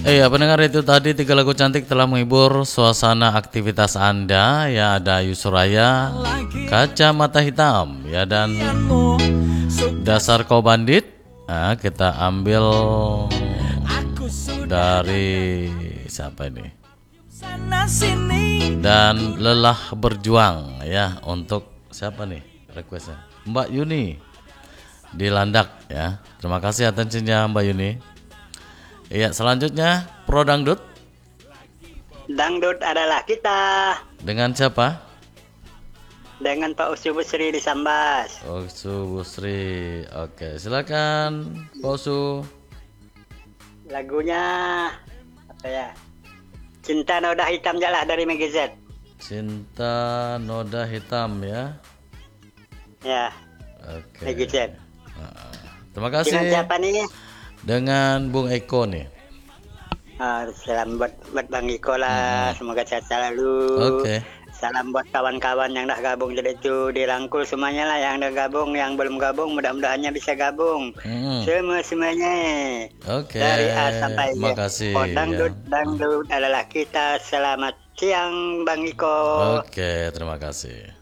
Iya, pendengar, itu tadi 3 lagu cantik telah menghibur suasana aktivitas Anda. Ya, ada Yusuraya, Kacamata Hitam, ya, dan Dasar Kau Bandit. Nah, kita ambil dari siapa ini? Dan Lelah Berjuang, ya, untuk siapa nih requestnya? Mbak Yuni di Landak, ya. Terima kasih atensinya Mbak Yuni. Iya, selanjutnya Pro Dangdut. Dangdut adalah kita. Dengan siapa? Dengan Pak Usu Busri di Sambas. Usu Busri. Oke, silakan Pak Usu. Lagunya apa ya? Cinta Noda Hitam Jalah dari Mega Z. Cinta Noda Hitam, ya. Ya, Oke. Mega Z. Terima kasih. Dengan siapa nih? Dengan Bung Eko nih. Salam buat Bang Iko lah. Semoga sehat selalu. Oke. Salam buat kawan-kawan yang dah gabung jadi itu dirangkul semuanya lah, yang dah gabung, yang belum gabung mudah-mudahannya bisa gabung. Semuanya. Oke. Dari A sampai Z. Terima kasih. Oh, dangdut adalah kita. Selamat siang Bang Iko. Oke, terima kasih.